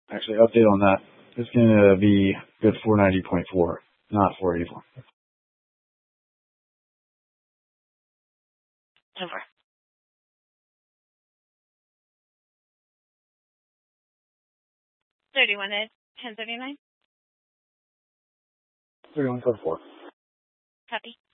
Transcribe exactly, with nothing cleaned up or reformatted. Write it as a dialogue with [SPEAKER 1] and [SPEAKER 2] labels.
[SPEAKER 1] Actually, update on that. It's going to be good four ninety point four, not four eighty-four.
[SPEAKER 2] Over. thirty-one at ten thirty-nine.
[SPEAKER 1] thirty-one code four.
[SPEAKER 2] Copy.